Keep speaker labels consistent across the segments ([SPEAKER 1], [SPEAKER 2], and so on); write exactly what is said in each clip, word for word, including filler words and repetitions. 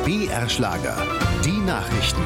[SPEAKER 1] B R-Schlager, die Nachrichten.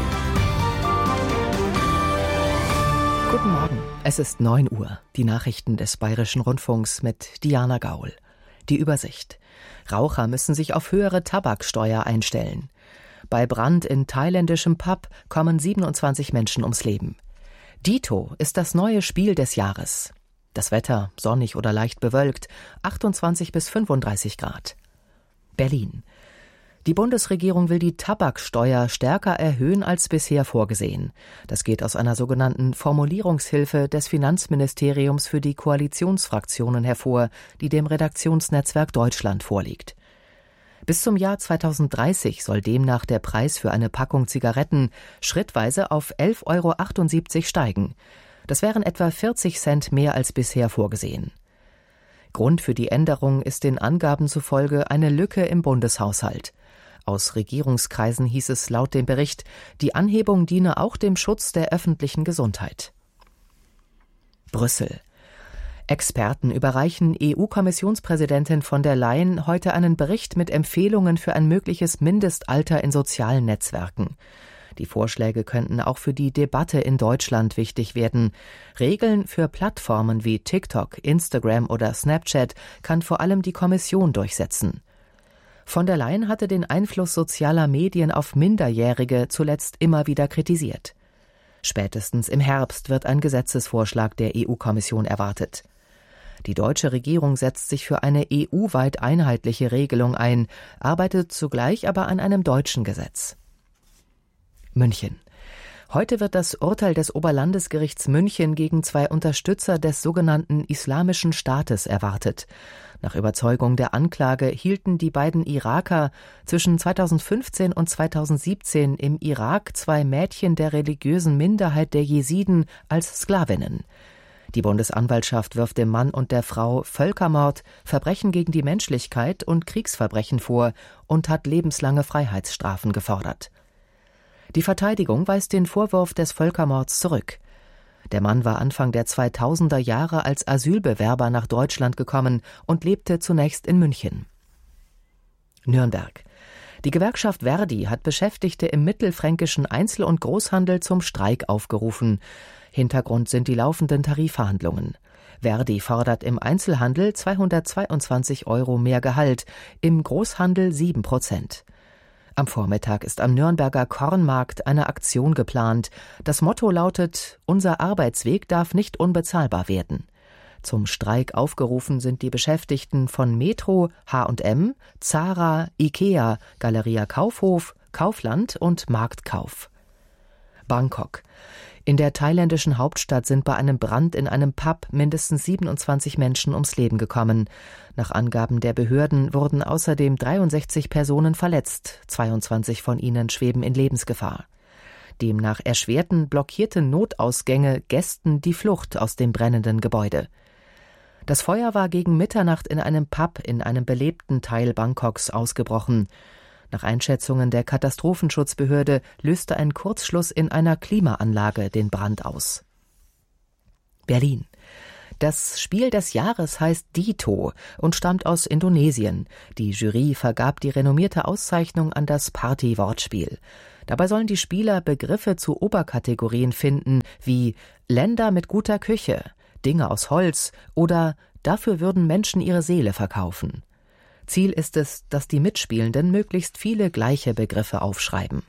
[SPEAKER 2] Guten Morgen, es ist neun Uhr. Die Nachrichten des Bayerischen Rundfunks mit Diana Gaul. Die Übersicht. Raucher müssen sich auf höhere Tabaksteuer einstellen. Bei Brand in thailändischem Pub kommen siebenundzwanzig Menschen ums Leben. Dito ist das neue Spiel des Jahres. Das Wetter sonnig oder leicht bewölkt, achtundzwanzig bis fünfunddreißig Grad. Berlin. Die Bundesregierung will die Tabaksteuer stärker erhöhen als bisher vorgesehen. Das geht aus einer sogenannten Formulierungshilfe des Finanzministeriums für die Koalitionsfraktionen hervor, die dem Redaktionsnetzwerk Deutschland vorliegt. Bis zum Jahr zweitausenddreißig soll demnach der Preis für eine Packung Zigaretten schrittweise auf elf Euro achtundsiebzig steigen. Das wären etwa vierzig Cent mehr als bisher vorgesehen. Grund für die Änderung ist den Angaben zufolge eine Lücke im Bundeshaushalt. Aus Regierungskreisen hieß es laut dem Bericht, die Anhebung diene auch dem Schutz der öffentlichen Gesundheit. Brüssel. Experten überreichen E U-Kommissionspräsidentin von der Leyen heute einen Bericht mit Empfehlungen für ein mögliches Mindestalter in sozialen Netzwerken. Die Vorschläge könnten auch für die Debatte in Deutschland wichtig werden. Regeln für Plattformen wie TikTok, Instagram oder Snapchat kann vor allem die Kommission durchsetzen. Von der Leyen hatte den Einfluss sozialer Medien auf Minderjährige zuletzt immer wieder kritisiert. Spätestens im Herbst wird ein Gesetzesvorschlag der E U-Kommission erwartet. Die deutsche Regierung setzt sich für eine E U-weit einheitliche Regelung ein, arbeitet zugleich aber an einem deutschen Gesetz. München. Heute wird das Urteil des Oberlandesgerichts München gegen zwei Unterstützer des sogenannten Islamischen Staates erwartet. Nach Überzeugung der Anklage hielten die beiden Iraker zwischen zweitausendfünfzehn und zweitausendsiebzehn im Irak zwei Mädchen der religiösen Minderheit der Jesiden als Sklavinnen. Die Bundesanwaltschaft wirft dem Mann und der Frau Völkermord, Verbrechen gegen die Menschlichkeit und Kriegsverbrechen vor und hat lebenslange Freiheitsstrafen gefordert. Die Verteidigung weist den Vorwurf des Völkermords zurück. Der Mann war Anfang der zweitausender Jahre als Asylbewerber nach Deutschland gekommen und lebte zunächst in München. Nürnberg. Die Gewerkschaft Verdi hat Beschäftigte im mittelfränkischen Einzel- und Großhandel zum Streik aufgerufen. Hintergrund sind die laufenden Tarifverhandlungen. Verdi fordert im Einzelhandel zweihundertzweiundzwanzig Euro mehr Gehalt, im Großhandel sieben Prozent. Am Vormittag ist am Nürnberger Kornmarkt eine Aktion geplant. Das Motto lautet: Unser Arbeitsweg darf nicht unbezahlbar werden. Zum Streik aufgerufen sind die Beschäftigten von Metro, H und M, Zara, Ikea, Galeria Kaufhof, Kaufland und Marktkauf. Bangkok. In der thailändischen Hauptstadt sind bei einem Brand in einem Pub mindestens siebenundzwanzig Menschen ums Leben gekommen. Nach Angaben der Behörden wurden außerdem dreiundsechzig Personen verletzt, zweiundzwanzig von ihnen schweben in Lebensgefahr. Demnach erschwerten blockierte Notausgänge Gästen die Flucht aus dem brennenden Gebäude. Das Feuer war gegen Mitternacht in einem Pub in einem belebten Teil Bangkoks ausgebrochen. Nach Einschätzungen der Katastrophenschutzbehörde löste ein Kurzschluss in einer Klimaanlage den Brand aus. Berlin. Das Spiel des Jahres heißt Dito und stammt aus Indonesien. Die Jury vergab die renommierte Auszeichnung an das Party-Wortspiel. Dabei sollen die Spieler Begriffe zu Oberkategorien finden wie Länder mit guter Küche, Dinge aus Holz oder dafür würden Menschen ihre Seele verkaufen. Ziel ist es, dass die Mitspielenden möglichst viele gleiche Begriffe aufschreiben.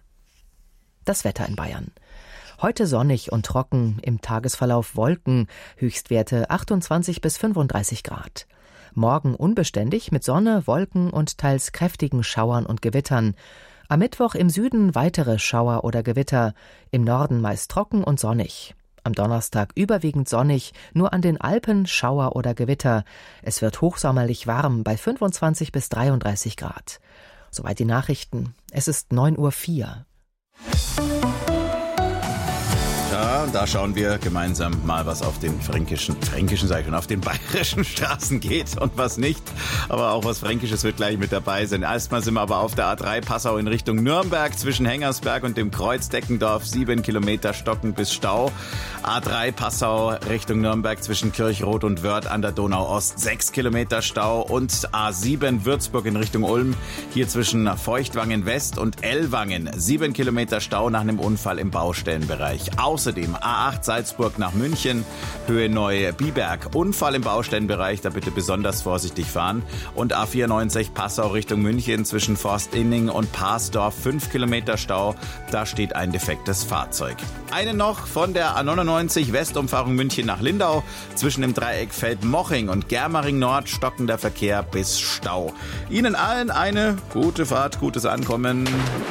[SPEAKER 2] Das Wetter in Bayern. Heute sonnig und trocken, im Tagesverlauf Wolken, Höchstwerte achtundzwanzig bis fünfunddreißig Grad. Morgen unbeständig mit Sonne, Wolken und teils kräftigen Schauern und Gewittern. Am Mittwoch im Süden weitere Schauer oder Gewitter, im Norden meist trocken und sonnig. Am Donnerstag überwiegend sonnig, nur an den Alpen Schauer oder Gewitter. Es wird hochsommerlich warm bei fünfundzwanzig bis dreiunddreißig Grad. Soweit die Nachrichten. Es ist neun Uhr vier.
[SPEAKER 3] Ja, und da schauen wir gemeinsam mal, was auf den fränkischen, fränkischen sag ich schon, auf den bayerischen Straßen geht und was nicht. Aber auch was Fränkisches wird gleich mit dabei sein. Erstmal sind wir aber auf der A drei Passau in Richtung Nürnberg zwischen Hengersberg und dem Kreuz Deckendorf. Sieben Kilometer Stocken bis Stau. A drei Passau Richtung Nürnberg zwischen Kirchrot und Wörth an der Donau-Ost. Sechs Kilometer Stau. Und A sieben Würzburg in Richtung Ulm. Hier zwischen Feuchtwangen West und Ellwangen. Sieben Kilometer Stau nach einem Unfall im Baustellenbereich. Außerdem A acht Salzburg nach München, Höhe Neu-Biberg. Unfall im Baustellenbereich, da bitte besonders vorsichtig fahren. Und A vierundneunzig Passau Richtung München zwischen Forstinning und Parsdorf. Fünf Kilometer Stau, da steht ein defektes Fahrzeug. Eine noch von der A neunundneunzig Westumfahrung München nach Lindau. Zwischen dem Dreieck Feldmoching und Germering Nord stockender Verkehr bis Stau. Ihnen allen eine gute Fahrt, gutes Ankommen.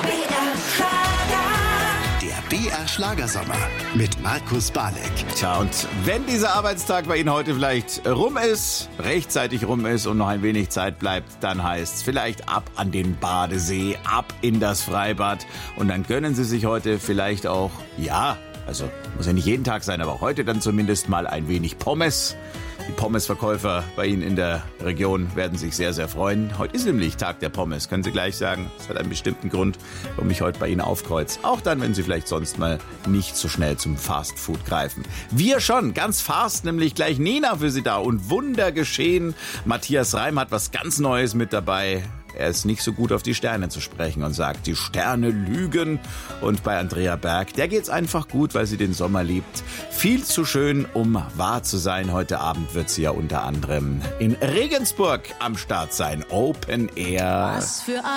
[SPEAKER 1] B R Schlagersommer mit Markus Balek.
[SPEAKER 3] Tja, und wenn dieser Arbeitstag bei Ihnen heute vielleicht rum ist, rechtzeitig rum ist und noch ein wenig Zeit bleibt, dann heißt's vielleicht ab an den Badesee, ab in das Freibad. Und dann gönnen Sie sich heute vielleicht auch, ja, also muss ja nicht jeden Tag sein, aber heute dann zumindest mal ein wenig Pommes. Die Pommesverkäufer bei Ihnen in der Region werden sich sehr, sehr freuen. Heute ist nämlich Tag der Pommes, können Sie gleich sagen. Das hat einen bestimmten Grund, warum ich heute bei Ihnen aufkreuze. Auch dann, wenn Sie vielleicht sonst mal nicht so schnell zum Fastfood greifen. Wir schon, ganz fast, nämlich gleich Nena für Sie da. Und Wunder geschehen. Matthias Reim hat was ganz Neues mit dabei. Er ist nicht so gut auf die Sterne zu sprechen und sagt, die Sterne lügen. Und bei Andrea Berg, der geht's einfach gut, weil sie den Sommer liebt. Viel zu schön, um wahr zu sein. Heute Abend wird sie ja unter anderem in Regensburg am Start sein. Open Air.
[SPEAKER 4] Was für